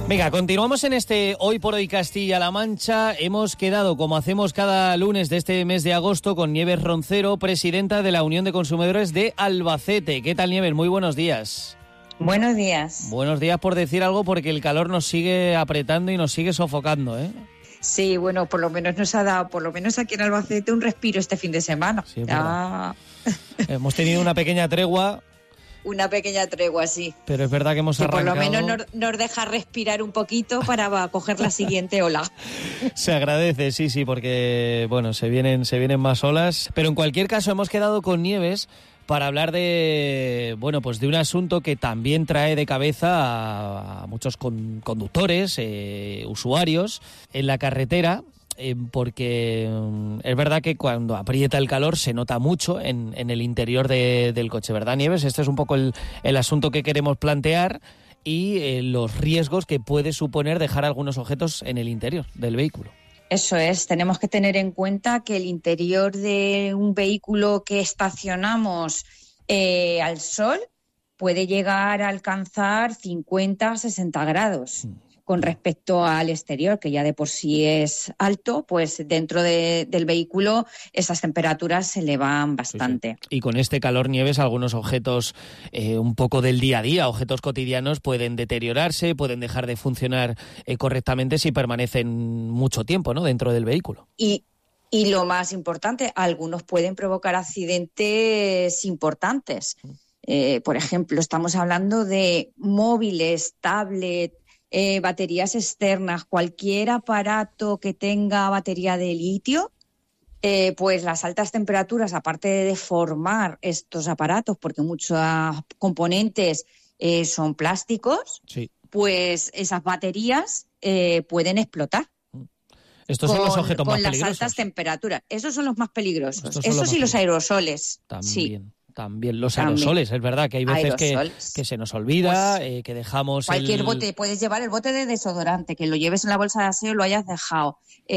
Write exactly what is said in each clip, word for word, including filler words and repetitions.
Venga, continuamos en este Hoy por Hoy Castilla-La Mancha. Hemos quedado, como hacemos cada lunes de este mes de agosto, con Nieves Roncero, presidenta de la Unión de Consumidores de Albacete. ¿Qué tal, Nieves? Muy buenos días. Buenos días. Buenos días por decir algo, porque el calor nos sigue apretando y nos sigue sofocando, ¿eh? Sí, bueno, por lo menos nos ha dado, por lo menos aquí en Albacete, un respiro este fin de semana. Sí, ya... Hemos tenido una pequeña tregua. Una pequeña tregua, sí. Pero es verdad que hemos que arrancado... por lo menos nos, nos deja respirar un poquito para coger la siguiente ola. Se agradece, sí, sí, porque, bueno, se vienen, se vienen más olas. Pero en cualquier caso hemos quedado con Nieves para hablar de, bueno, pues de un asunto que también trae de cabeza a, a muchos con, conductores, eh, usuarios en la carretera. Eh, porque um, es verdad que cuando aprieta el calor se nota mucho en, en el interior de, del coche, ¿verdad, Nieves? Este es un poco el, el asunto que queremos plantear y eh, los riesgos que puede suponer dejar algunos objetos en el interior del vehículo. Eso es, tenemos que tener en cuenta que el interior de un vehículo que estacionamos eh, al sol puede llegar a alcanzar cincuenta a sesenta grados. Mm. Con respecto al exterior, que ya de por sí es alto, pues dentro de, del vehículo esas temperaturas se elevan bastante. Sí, sí. Y con este calor, Nieves, algunos objetos eh, un poco del día a día, objetos cotidianos, pueden deteriorarse, pueden dejar de funcionar eh, correctamente si permanecen mucho tiempo, ¿no?, dentro del vehículo. Y Y lo más importante, algunos pueden provocar accidentes importantes. Eh, por ejemplo, estamos hablando de móviles, tablets, Eh, baterías externas, cualquier aparato que tenga batería de litio, eh, pues las altas temperaturas, aparte de deformar estos aparatos, porque muchos componentes eh, son plásticos, sí. pues esas baterías eh, pueden explotar. Estos con, son los objetos más con las peligrosos. altas temperaturas. Esos son los más peligrosos. Esos Esos los y más los aerosoles. También. Sí. También los También. aerosoles, es verdad que hay veces que, que se nos olvida, pues, eh, que dejamos cualquier el... bote, puedes llevar el bote de desodorante, que lo lleves en la bolsa de aseo y lo hayas dejado.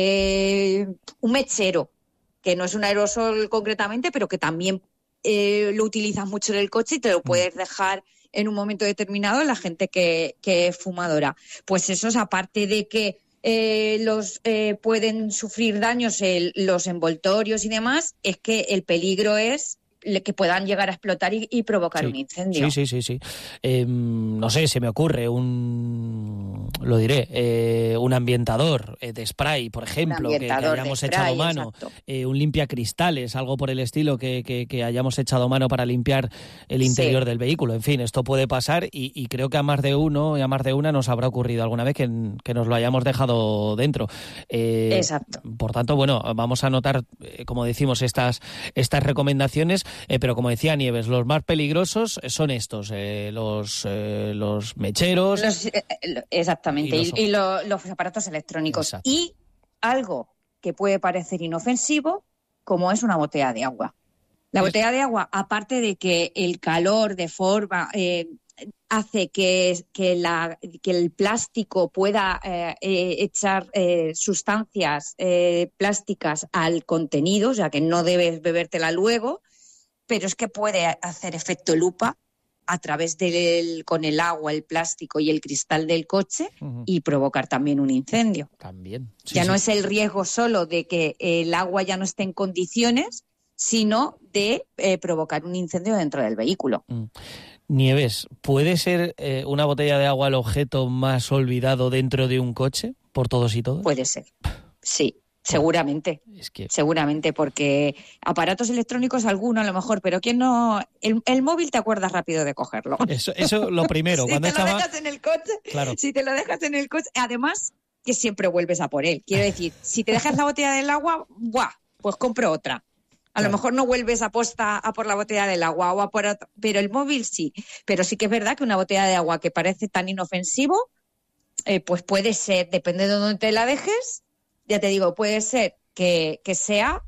Eh, un mechero, que no es un aerosol concretamente, pero que también eh, lo utilizas mucho en el coche y te lo puedes dejar en un momento determinado, la gente que, que es fumadora. Pues esos, aparte de que eh, los eh, pueden sufrir daños el, los envoltorios y demás, es que el peligro es que puedan llegar a explotar y, y provocar sí, un incendio. Sí, sí, sí, sí. Eh, no sé, se me ocurre un, lo diré, eh, un ambientador eh, de spray, por ejemplo, que, que hayamos spray, echado mano, eh, un limpiacristales, algo por el estilo que, que, que hayamos echado mano para limpiar el interior sí. del vehículo. En fin, esto puede pasar y, y creo que a más de uno y a más de una nos habrá ocurrido alguna vez que, que nos lo hayamos dejado dentro. Eh, Exacto. Por tanto, bueno, vamos a anotar, eh, como decimos, estas, estas recomendaciones. Eh, pero como decía Nieves, los más peligrosos son estos, eh, los, eh, los mecheros. Los, eh, exactamente, y, los, y, y lo, los aparatos electrónicos. Exacto. Y algo que puede parecer inofensivo, como es una botella de agua. La es... botella de agua, aparte de que el calor deforma, eh, hace que, que, la, que el plástico pueda eh, eh, echar eh, sustancias eh, plásticas al contenido, o sea que no debes bebértela luego, pero es que puede hacer efecto lupa a través del, con el agua, el plástico y el cristal del coche uh-huh. y provocar también un incendio. También. Sí, ya sí. no es el riesgo solo de que el agua ya no esté en condiciones, sino de eh, provocar un incendio dentro del vehículo. Mm. Nieves, ¿puede ser eh, una botella de agua el objeto más olvidado dentro de un coche por todos y todos? Puede ser, sí. Seguramente, es que... seguramente, porque aparatos electrónicos alguno a lo mejor, pero ¿quién no? El, el móvil te acuerdas rápido de cogerlo. Eso, eso lo primero. si cuando te estaba... lo dejas en el coche, claro. si te lo dejas en el coche, además que siempre vuelves a por él. Quiero decir, si te dejas la botella del agua, ¡buah! Pues compro otra. A claro. lo mejor no vuelves a posta a por la botella del agua o a por otra, pero el móvil sí. Pero sí que es verdad que una botella de agua que parece tan inofensivo, eh, pues puede ser, depende de dónde te la dejes. Ya te digo, puede ser que, que sea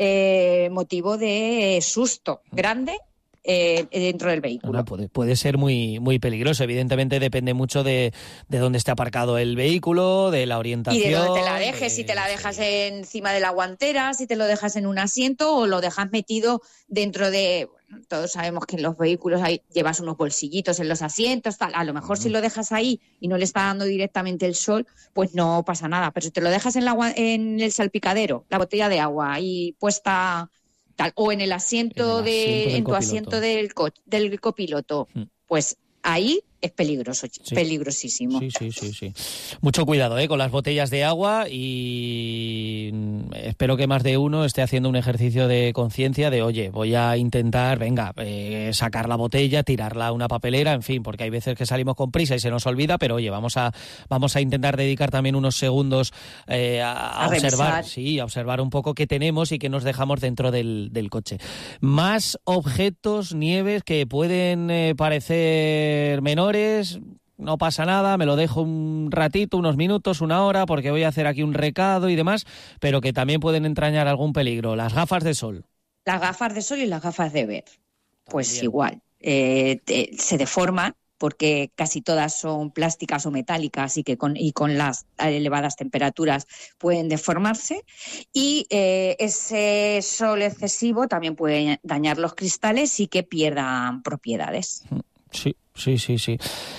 eh, motivo de susto grande eh, dentro del vehículo. Bueno, puede, puede ser muy, muy peligroso. Evidentemente depende mucho de, de dónde esté aparcado el vehículo, de la orientación. Y de dónde te la dejes, de... si te la dejas encima de la guantera, si te lo dejas en un asiento o lo dejas metido dentro de... todos sabemos que en los vehículos hay, llevas unos bolsillitos en los asientos, tal. A lo mejor uh-huh. si lo dejas ahí y no le está dando directamente el sol, pues no pasa nada. Pero si te lo dejas en, la, en el salpicadero, la botella de agua ahí puesta tal, o en el asiento, en, el de, asiento en tu asiento del, co, del copiloto, uh-huh. pues ahí es peligroso, sí. peligrosísimo. Sí, sí, sí, sí. Mucho cuidado, ¿eh? Con las botellas de agua y espero que más de uno esté haciendo un ejercicio de conciencia de, oye, voy a intentar, venga, eh, sacar la botella, tirarla a una papelera, en fin, porque hay veces que salimos con prisa y se nos olvida, pero oye, vamos a vamos a intentar dedicar también unos segundos eh, a, a, a observar, revisar. sí, a observar un poco qué tenemos y qué nos dejamos dentro del, del coche. Más objetos, Nieves, que pueden eh, parecer menores. No pasa nada, me lo dejo un ratito, unos minutos, una hora, porque voy a hacer aquí un recado y demás, pero que también pueden entrañar algún peligro. Las gafas de sol. Las gafas de sol y las gafas de ver. Pues también. igual, eh, te, se deforman porque casi todas son plásticas o metálicas y que con, y con las elevadas temperaturas pueden deformarse. Y eh, ese sol excesivo también puede dañar los cristales y que pierdan propiedades. Sí. Sí, sí, sí.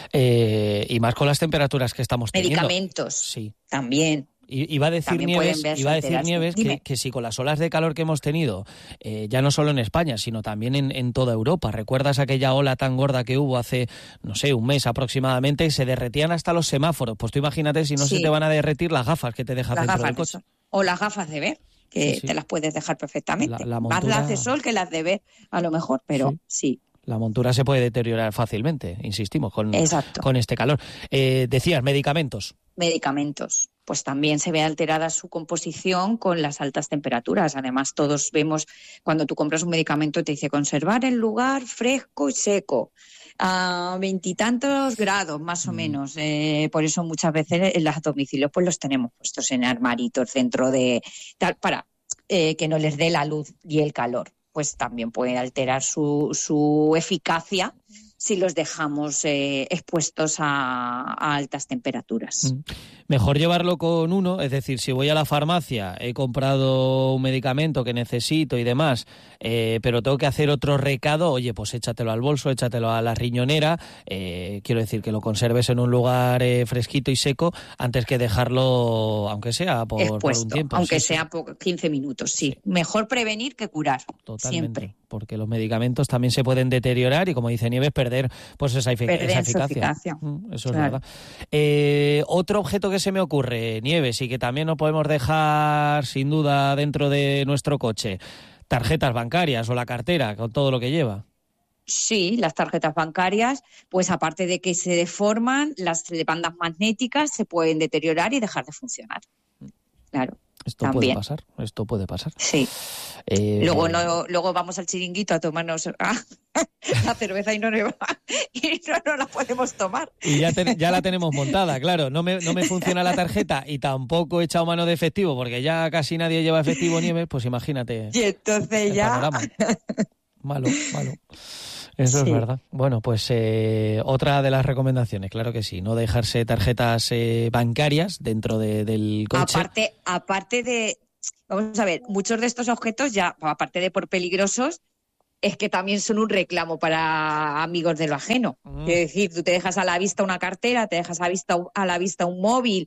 Eh, y más con las temperaturas que estamos teniendo. Medicamentos. Sí. También. I, iba a decir Nieves, iba a decir Nieves que, que si con las olas de calor que hemos tenido, eh, ya no solo en España, sino también en, en toda Europa. ¿Recuerdas aquella ola tan gorda que hubo hace, no sé, un mes aproximadamente? Se derretían hasta los semáforos. Pues tú imagínate si no sí. se te van a derretir las gafas que te dejas las dentro del coche. O las gafas de ver, que sí, sí. te las puedes dejar perfectamente. La, la montura... Más las de sol que las de ver, a lo mejor, pero sí. sí. La montura se puede deteriorar fácilmente, insistimos, con, con este calor. Eh, decías, medicamentos. Medicamentos. Pues también se ve alterada su composición con las altas temperaturas. Además, todos vemos, cuando tú compras un medicamento, te dice conservar el lugar fresco y seco, a veintitantos grados más o mm. menos. Eh, por eso muchas veces en los domicilios pues los tenemos puestos en armaritos dentro de tal, para eh, que no les dé la luz y el calor. Pues también puede alterar su, su eficacia si los dejamos eh, expuestos a, a altas temperaturas. Mejor llevarlo con uno, es decir, si voy a la farmacia, he comprado un medicamento que necesito y demás, eh, pero tengo que hacer otro recado, oye, pues échatelo al bolso, échatelo a la riñonera, eh, quiero decir que lo conserves en un lugar eh, fresquito y seco antes que dejarlo, aunque sea por, expuesto, por un tiempo. Aunque sí, sea sí. por quince minutos, sí. sí. Mejor prevenir que curar, Totalmente, siempre. Porque los medicamentos también se pueden deteriorar y, como dice Nieves, perder pues esa, efic- perder esa eficacia. eficacia. Eso claro. es verdad. Eh, otro objeto que se me ocurre, Nieves, y que también no podemos dejar sin duda dentro de nuestro coche, tarjetas bancarias o la cartera con todo lo que lleva. Sí, las tarjetas bancarias, pues aparte de que se deforman, las bandas magnéticas se pueden deteriorar y dejar de funcionar. Claro. Esto también. puede pasar, esto puede pasar. Sí. Eh, luego no, luego vamos al chiringuito a tomarnos ah, la cerveza y no, y no, no la podemos tomar. Y ya, te, ya la tenemos montada, claro. No me, no me funciona la tarjeta y tampoco he echado mano de efectivo porque ya casi nadie lleva efectivo, Nieves, pues imagínate. Y entonces ya... Panorama. Malo, malo. Eso sí. Es verdad. Bueno, pues eh, otra de las recomendaciones, claro que sí, no dejarse tarjetas eh, bancarias dentro de, del coche. Aparte, aparte de, vamos a ver, muchos de estos objetos ya, aparte de por peligrosos, es que también son un reclamo para amigos de lo ajeno. Mm. Es decir, tú te dejas a la vista una cartera, te dejas a, vista, a la vista un móvil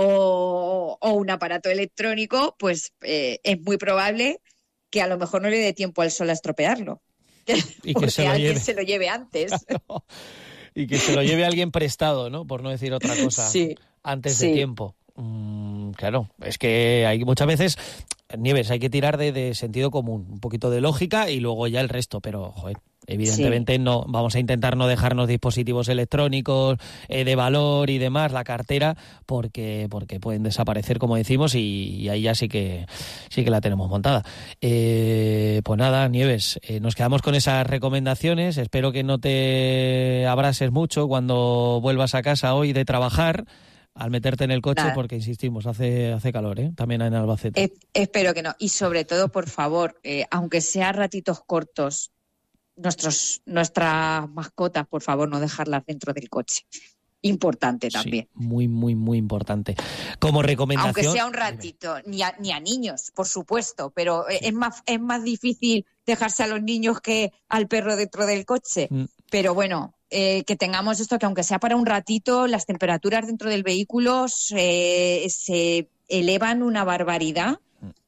o, o un aparato electrónico, pues eh, es muy probable que a lo mejor no le dé tiempo al sol a estropearlo. Y que porque se lo alguien lleve. se lo lleve antes. Claro. Y que se lo lleve alguien prestado, ¿no? Por no decir otra cosa. Sí. Antes sí. de tiempo. Mm, claro, es que hay muchas veces, Nieves, hay que tirar de, de sentido común, un poquito de lógica y luego ya el resto, pero, joder, evidentemente sí. no vamos a intentar no dejarnos dispositivos electrónicos eh, de valor y demás, la cartera, porque porque pueden desaparecer, como decimos, y, y ahí ya sí que sí que la tenemos montada. Eh, pues nada, Nieves, eh, nos quedamos con esas recomendaciones. Espero que no te abrases mucho cuando vuelvas a casa hoy de trabajar, al meterte en el coche, Nada. porque, insistimos, hace hace calor, ¿eh? También en Albacete. Eh, espero que no. Y sobre todo, por favor, eh, aunque sea ratitos cortos, nuestros nuestras mascotas, por favor, no dejarlas dentro del coche. importante también. Sí, muy, muy, muy importante. Como recomendación... Aunque sea un ratito, ni a, ni a niños, por supuesto, pero es más, es más difícil dejarse a los niños que al perro dentro del coche. Mm. Pero bueno, eh, que tengamos esto, que aunque sea para un ratito, las temperaturas dentro del vehículo se, se elevan una barbaridad.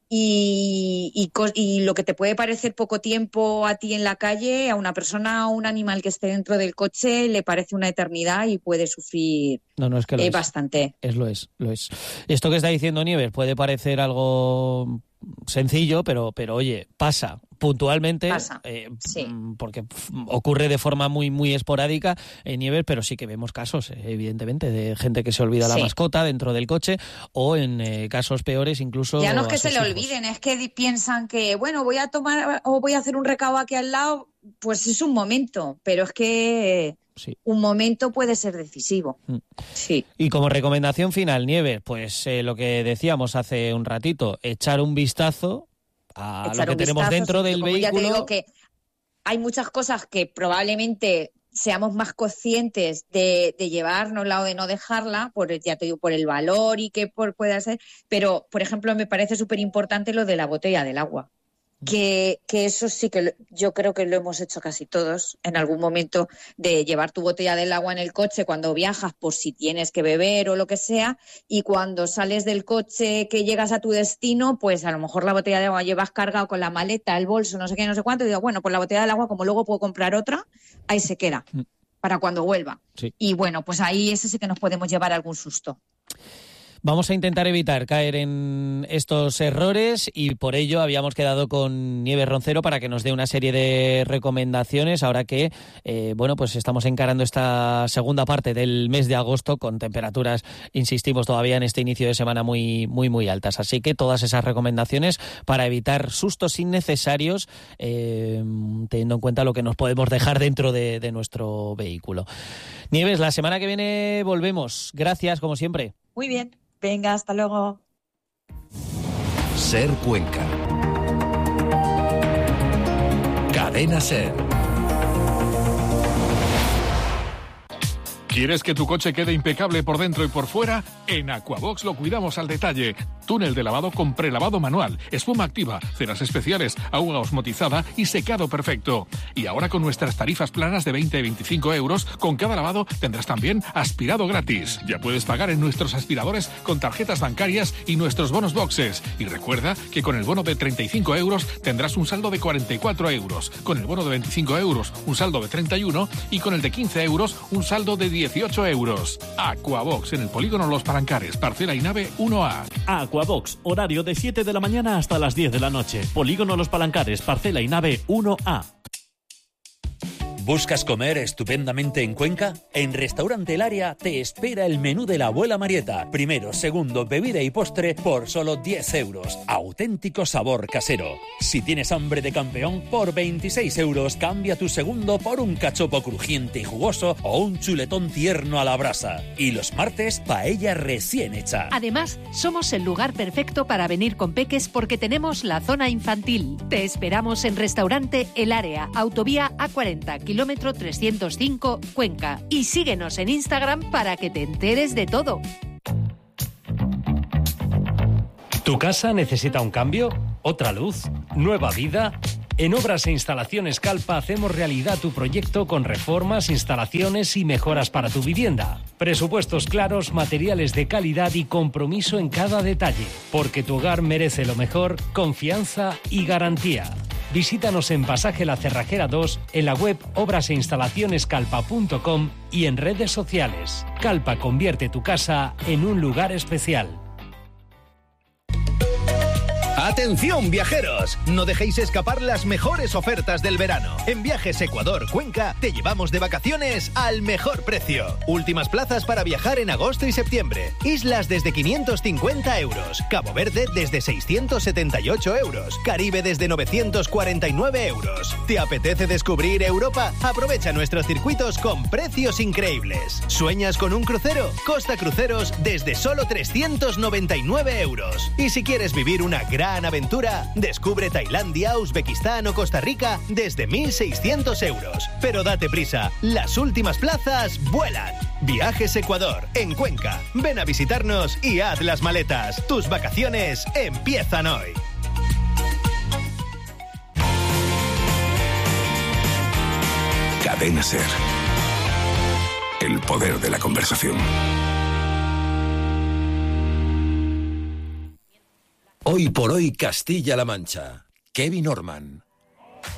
Y, y, y lo que te puede parecer poco tiempo a ti en la calle, a una persona o un animal que esté dentro del coche le parece una eternidad y puede sufrir no, no, es que lo eh, es. bastante. Es lo es, lo es. Esto que está diciendo Nieves puede parecer algo sencillo, pero, pero oye, pasa puntualmente, pasa, eh, sí. porque ocurre de forma muy muy esporádica en Nieves, pero sí que vemos casos, eh, evidentemente, de gente que se olvida sí. la mascota dentro del coche, o en eh, casos peores incluso... Ya no es que se le hijos. olviden, es que piensan que, bueno, voy a tomar o voy a hacer un recado aquí al lado, pues es un momento, pero es que... Sí. Un momento puede ser decisivo. Mm. Sí. Y como recomendación final, Nieves, pues eh, lo que decíamos hace un ratito, echar un vistazo a echar lo que tenemos vistazo, dentro del como vehículo. Ya te digo que hay muchas cosas que probablemente seamos más conscientes de, de llevárnosla o de no dejarla, por ya te digo, por el valor y que por, pueda ser, pero, por ejemplo, me parece súper importante lo de la botella del agua. Que, que eso sí que lo, yo creo que lo hemos hecho casi todos en algún momento, de llevar tu botella del agua en el coche cuando viajas por si tienes que beber o lo que sea, y cuando sales del coche que llegas a tu destino, pues a lo mejor la botella de agua llevas cargado con la maleta, el bolso, no sé qué, no sé cuánto, y digo, bueno, pues la botella del agua, como luego puedo comprar otra, ahí se queda para cuando vuelva. Sí. Y bueno, pues ahí ese sí que nos podemos llevar algún susto. Vamos a intentar evitar caer en estos errores y por ello habíamos quedado con Nieves Roncero para que nos dé una serie de recomendaciones ahora que, eh, bueno, pues estamos encarando esta segunda parte del mes de agosto con temperaturas, insistimos, todavía en este inicio de semana muy, muy, muy altas. Así que todas esas recomendaciones para evitar sustos innecesarios, eh, teniendo en cuenta lo que nos podemos dejar dentro de, de nuestro vehículo. Nieves, la semana que viene volvemos. Gracias, como siempre. Muy bien. Venga, hasta luego. Ser Cuenca. Cadena Ser. ¿Quieres que tu coche quede impecable por dentro y por fuera? En Aquabox lo cuidamos al detalle. Túnel de lavado con prelavado manual, espuma activa, ceras especiales, agua osmotizada y secado perfecto. Y ahora con nuestras tarifas planas de veinte a veinticinco euros, con cada lavado tendrás también aspirado gratis. Ya puedes pagar en nuestros aspiradores con tarjetas bancarias y nuestros bonos boxes. Y recuerda que con el bono de treinta y cinco euros tendrás un saldo de cuarenta y cuatro euros. Con el bono de veinticinco euros, un saldo de treinta y uno. Y con el de quince euros, un saldo de dieciocho euros. Aquabox en el polígono Los Palancares, parcela y nave uno A. Aquabox, horario de siete de la mañana hasta las diez de la noche. Polígono Los Palancares, parcela y nave uno A. ¿Buscas comer estupendamente en Cuenca? En Restaurante El Área te espera el menú de la abuela Marieta. Primero, segundo, bebida y postre por solo diez euros. Auténtico sabor casero. Si tienes hambre de campeón, por veintiséis euros cambia tu segundo por un cachopo crujiente y jugoso o un chuletón tierno a la brasa. Y los martes, paella recién hecha. Además, somos el lugar perfecto para venir con peques porque tenemos la zona infantil. Te esperamos en Restaurante El Área, autovía A cuarenta, kilómetro trescientos cinco, Cuenca. Y síguenos en Instagram para que te enteres de todo. ¿Tu casa necesita un cambio? ¿Otra luz? ¿Nueva vida? En Obras e Instalaciones Calpa hacemos realidad tu proyecto con reformas, instalaciones y mejoras para tu vivienda. Presupuestos claros, materiales de calidad y compromiso en cada detalle. Porque tu hogar merece lo mejor, confianza y garantía. Visítanos en Pasaje La Cerrajera dos, en la web obras e instalaciones calpa punto com y en redes sociales. Calpa convierte tu casa en un lugar especial. ¡Atención, viajeros! No dejéis escapar las mejores ofertas del verano. En Viajes Ecuador Cuenca te llevamos de vacaciones al mejor precio. Últimas plazas para viajar en agosto y septiembre. Islas desde quinientos cincuenta euros. Cabo Verde desde seiscientos setenta y ocho euros. Caribe desde novecientos cuarenta y nueve euros. ¿Te apetece descubrir Europa? Aprovecha nuestros circuitos con precios increíbles. ¿Sueñas con un crucero? Costa Cruceros desde solo trescientos noventa y nueve euros. Y si quieres vivir una gran aventura, descubre Tailandia, Uzbekistán o Costa Rica desde mil seiscientos euros. Pero date prisa, las últimas plazas vuelan. Viajes Ecuador, en Cuenca. Ven a visitarnos y haz las maletas. Tus vacaciones empiezan hoy. Cadena Ser. El poder de la conversación. Hoy por hoy Castilla-La Mancha. Kevin Orman.